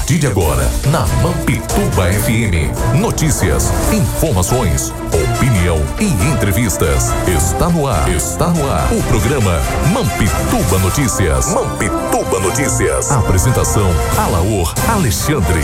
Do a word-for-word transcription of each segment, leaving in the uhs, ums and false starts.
partir de agora, na Mampituba F M, notícias, informações, opinião e entrevistas. Está no ar, está no ar, o programa Mampituba Notícias. Mampituba Notícias. Apresentação, Alaor Alexandre.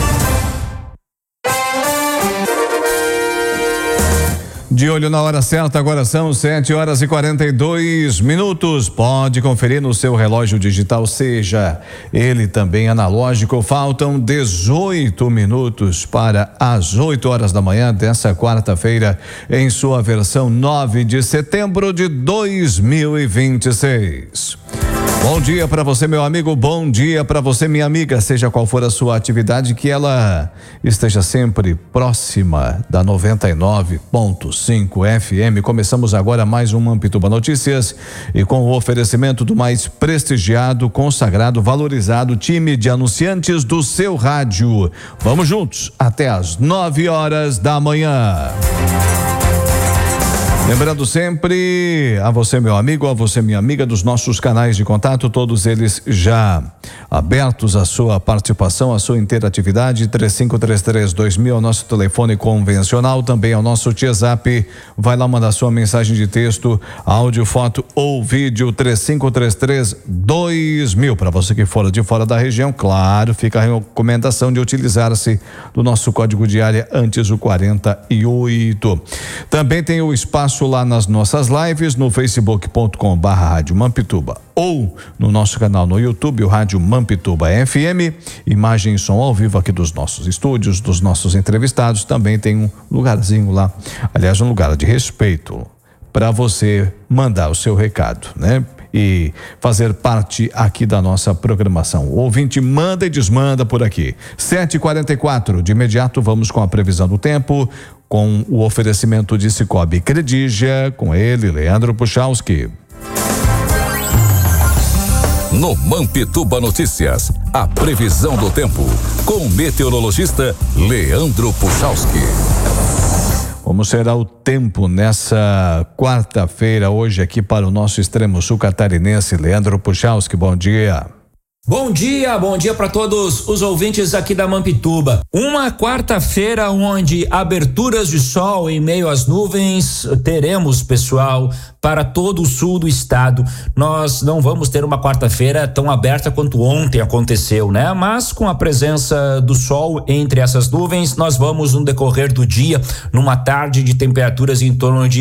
De olho na hora certa, agora são sete horas e quarenta e dois minutos. Pode conferir no seu relógio digital, seja ele também analógico. Faltam dezoito minutos para as oito horas da manhã dessa quarta-feira, em sua versão nove de setembro de dois mil e vinte e seis. Bom dia para você, meu amigo, bom dia para você, minha amiga, seja qual for a sua atividade, que ela esteja sempre próxima da noventa e nove ponto cinco F M. Começamos agora mais um Mampituba Notícias e com o oferecimento do mais prestigiado, consagrado, valorizado time de anunciantes do seu rádio. Vamos juntos até as nove horas da manhã. Lembrando sempre a você, meu amigo, a você, minha amiga, dos nossos canais de contato, todos eles já abertos à sua participação, à sua interatividade. Três cinco três três dois mil é o nosso telefone convencional, também é o nosso WhatsApp. Vai lá mandar sua mensagem de texto, áudio, foto ou vídeo. Três cinco três três dois mil. Para você que for de fora da região, claro, fica a recomendação de utilizar-se do nosso código de área antes o quarenta e oito. Também tem o espaço lá nas nossas lives no facebook ponto com barra rádio Mampituba ou no nosso canal no YouTube, o Rádio Mampituba F M, imagem e som ao vivo aqui dos nossos estúdios, dos nossos entrevistados. Também tem um lugarzinho lá, aliás, um lugar de respeito para você mandar o seu recado, né? E fazer parte aqui da nossa programação. O ouvinte manda e desmanda por aqui. sete e quarenta e quatro, de imediato vamos com a previsão do tempo, com o oferecimento de Cicobi Credigia, com ele, Leandro Puchalski. No Mampituba Notícias, a previsão do tempo, com o meteorologista Leandro Puchalski. Como será o tempo nessa quarta-feira, hoje aqui para o nosso extremo sul catarinense, Leandro Puchalski, bom dia. Bom dia, bom dia para todos os ouvintes aqui da Mampituba. Uma quarta-feira onde aberturas de sol em meio às nuvens teremos, pessoal, para todo o sul do estado. Nós não vamos ter uma quarta-feira tão aberta quanto ontem aconteceu, né? Mas com a presença do sol entre essas nuvens, nós vamos no decorrer do dia, numa tarde de temperaturas em torno de